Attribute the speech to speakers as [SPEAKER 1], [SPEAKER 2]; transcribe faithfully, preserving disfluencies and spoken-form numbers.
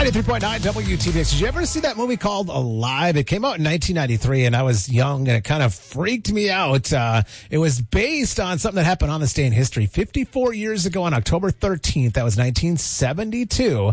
[SPEAKER 1] ninety-three point nine W T B X. Did you ever see that movie called Alive? It came out in nineteen ninety-three, and I was young, and it kind of freaked me out. Uh, it was based on something that happened on this day in history. fifty-four years ago on October thirteenth, that was nineteen seventy-two,